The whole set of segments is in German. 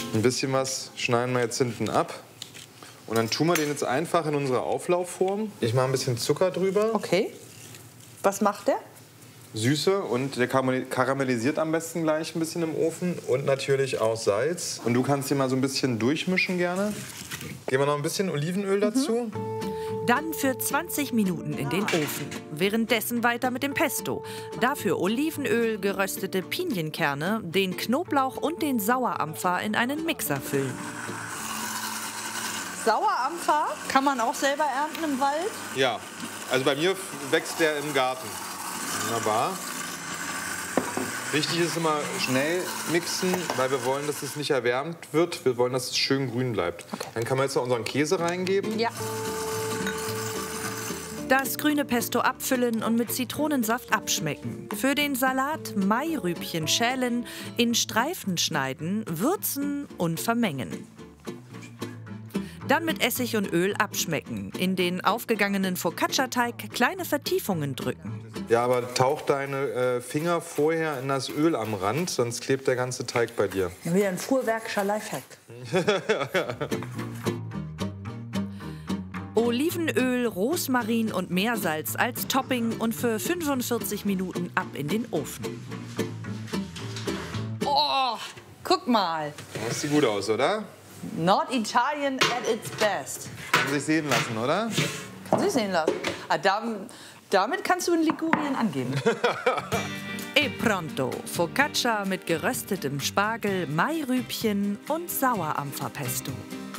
Ein bisschen was schneiden wir jetzt hinten ab. Und dann tun wir den jetzt einfach in unsere Auflaufform. Ich mache ein bisschen Zucker drüber. Okay. Was macht der? Süße und der karamellisiert am besten gleich ein bisschen im Ofen. Und natürlich auch Salz. Und du kannst den mal so ein bisschen durchmischen gerne. Geben wir noch ein bisschen Olivenöl dazu. Dann für 20 Minuten in den Ofen. Währenddessen weiter mit dem Pesto. Dafür Olivenöl, geröstete Pinienkerne, den Knoblauch und den Sauerampfer in einen Mixer füllen. Sauerampfer kann man auch selber ernten im Wald? Ja, also bei mir wächst der im Garten. Wunderbar. Wichtig ist immer schnell mixen, weil wir wollen, dass es nicht erwärmt wird. Wir wollen, dass es schön grün bleibt. Okay. Dann kann man jetzt noch unseren Käse reingeben. Ja. Das grüne Pesto abfüllen und mit Zitronensaft abschmecken. Für den Salat Mairübchen schälen, in Streifen schneiden, würzen und vermengen. Dann mit Essig und Öl abschmecken. In den aufgegangenen Focaccia-Teig kleine Vertiefungen drücken. Ja, aber tauch deine Finger vorher in das Öl am Rand, sonst klebt der ganze Teig bei dir. Ja, wie ein fuhrwerkischer Lifehack. Olivenöl, Rosmarin und Meersalz als Topping und für 45 Minuten ab in den Ofen. Oh, guck mal. Das sieht gut aus, oder? Not Italian at its best. Kann sich sehen lassen, oder? Kann sich sehen lassen. Ah, damit kannst du in Ligurien angeben. E pronto, Focaccia mit geröstetem Spargel, Mairübchen und Sauerampferpesto.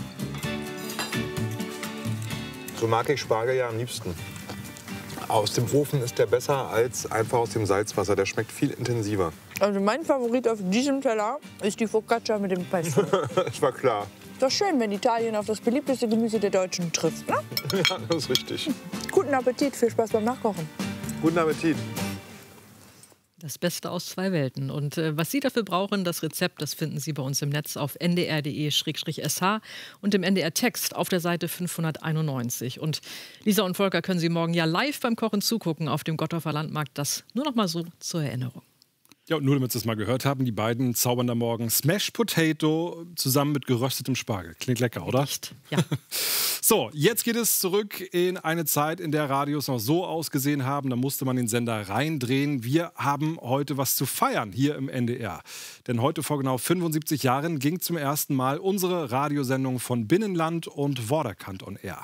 So mag ich Spargel ja am liebsten. Aus dem Ofen ist der besser als einfach aus dem Salzwasser. Der schmeckt viel intensiver. Also mein Favorit auf diesem Teller ist die Focaccia mit dem Pesto. Das war klar. Doch schön, wenn Italien auf das beliebteste Gemüse der Deutschen trifft, ne? Ja, das ist richtig. Guten Appetit, viel Spaß beim Nachkochen. Guten Appetit. Das Beste aus zwei Welten. Und was Sie dafür brauchen, das Rezept, das finden Sie bei uns im Netz auf ndr.de/sh und im NDR-Text auf der Seite 591. Und Lisa und Volker können Sie morgen ja live beim Kochen zugucken auf dem Gottorfer Landmarkt. Das nur noch mal so zur Erinnerung. Ja, und nur damit Sie es mal gehört haben, die beiden zaubern da morgen Smashed Potato zusammen mit geröstetem Spargel. Klingt lecker, oder? Echt? Ja. So, jetzt geht es zurück in eine Zeit, in der Radios noch so ausgesehen haben. Da musste man den Sender reindrehen. Wir haben heute was zu feiern hier im NDR. Denn heute vor genau 75 Jahren ging zum ersten Mal unsere Radiosendung von Binnenland und Vorderkant on Air.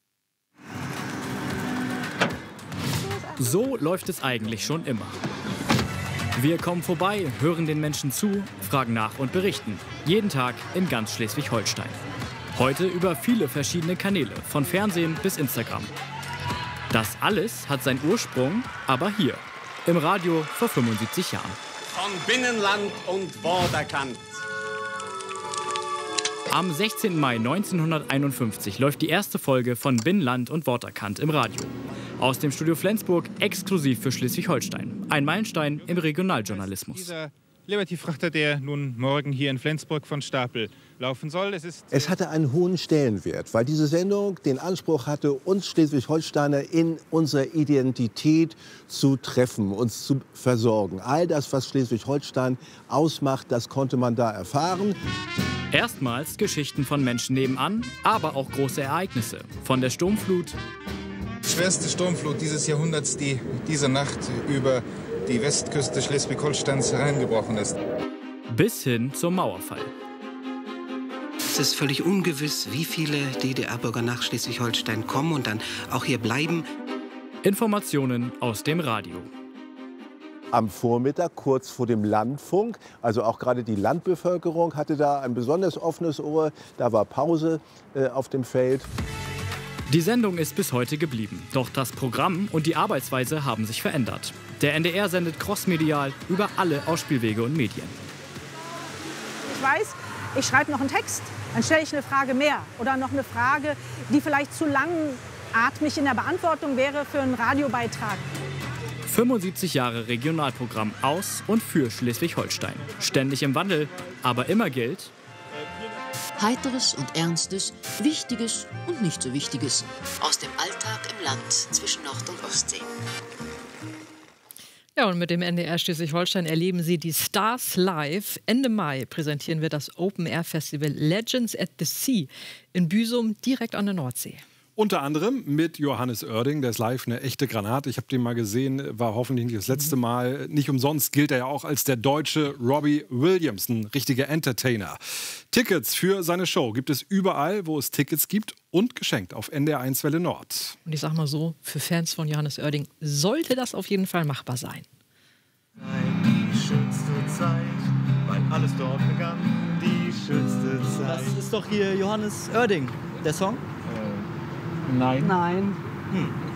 So läuft es eigentlich schon immer. Wir kommen vorbei, hören den Menschen zu, fragen nach und berichten. Jeden Tag in ganz Schleswig-Holstein. Heute über viele verschiedene Kanäle, von Fernsehen bis Instagram. Das alles hat seinen Ursprung aber hier, im Radio vor 75 Jahren. Von Binnenland und Vorderkant. Am 16. Mai 1951 läuft die erste Folge von Binnenland und Vorderkant im Radio. Aus dem Studio Flensburg, exklusiv für Schleswig-Holstein. Ein Meilenstein im Regionaljournalismus. Dieser Liberty-Frachter, der nun morgen hier in Flensburg von Stapel laufen soll. Es hatte einen hohen Stellenwert, weil diese Sendung den Anspruch hatte, uns Schleswig-Holsteiner in unserer Identität zu treffen, uns zu versorgen. All das, was Schleswig-Holstein ausmacht, das konnte man da erfahren. Erstmals Geschichten von Menschen nebenan, aber auch große Ereignisse. Von der Sturmflut. Schwerste Sturmflut dieses Jahrhunderts, die diese Nacht über die Westküste Schleswig-Holsteins hereingebrochen ist. Bis hin zum Mauerfall. Es ist völlig ungewiss, wie viele DDR-Bürger nach Schleswig-Holstein kommen und dann auch hier bleiben. Informationen aus dem Radio. Am Vormittag, kurz vor dem Landfunk, also auch gerade die Landbevölkerung hatte da ein besonders offenes Ohr. Da war Pause auf dem Feld. Die Sendung ist bis heute geblieben. Doch das Programm und die Arbeitsweise haben sich verändert. Der NDR sendet crossmedial über alle Ausspielwege und Medien. Ich weiß, ich schreibe noch einen Text, dann stelle ich eine Frage mehr oder noch eine Frage, die vielleicht zu langatmig in der Beantwortung wäre für einen Radiobeitrag. 75 Jahre Regionalprogramm aus und für Schleswig-Holstein. Ständig im Wandel, aber immer gilt: Heiteres und Ernstes, Wichtiges und nicht so Wichtiges. Aus dem Alltag im Land zwischen Nord- und Ostsee. Ja, und mit dem NDR Schleswig-Holstein erleben Sie die Stars live. Ende Mai präsentieren wir das Open-Air-Festival Legends at the Sea in Büsum, direkt an der Nordsee. Unter anderem mit Johannes Oerding, der ist live eine echte Granate. Ich habe den mal gesehen, war hoffentlich nicht das letzte Mal. Nicht umsonst gilt er ja auch als der deutsche Robbie Williams, ein richtiger Entertainer. Tickets für seine Show gibt es überall, wo es Tickets gibt und geschenkt auf NDR1 Welle Nord. Und ich sag mal so, für Fans von Johannes Oerding sollte das auf jeden Fall machbar sein. Die schönste Zeit, weil alles dort begann, die schönste Zeit. Das ist doch hier Johannes Oerding, der Song? Nein. Nein.